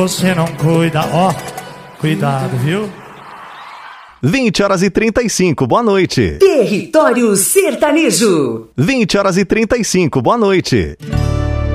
Você não cuida, ó, cuidado, viu? 20h35, boa noite. Território Sertanejo. 20h35, boa noite.